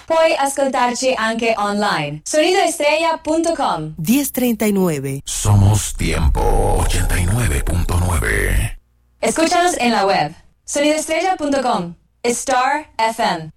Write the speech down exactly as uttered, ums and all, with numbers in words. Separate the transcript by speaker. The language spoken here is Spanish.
Speaker 1: Puoi ascoltarci anche online. sonido estrella punto com.
Speaker 2: diez treinta y nueve.
Speaker 3: Somos Tiempo ochenta y nueve punto nueve.
Speaker 1: Escúchanos en la web sonido estrella punto com. Star F M.